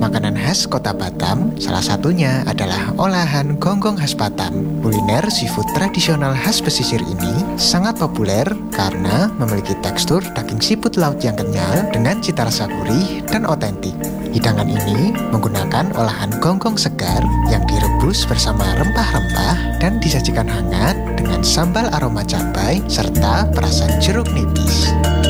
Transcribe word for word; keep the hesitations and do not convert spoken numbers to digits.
makanan khas kota Batam, salah satunya adalah olahan gonggong khas Batam. Kuliner seafood tradisional khas pesisir ini sangat populer karena memiliki tekstur daging siput laut yang kenyal dengan cita rasa gurih dan otentik. Hidangan ini menggunakan olahan gonggong segar yang direbus bersama rempah-rempah dan disajikan hangat dengan sambal aroma cabai serta perasan jeruk nipis.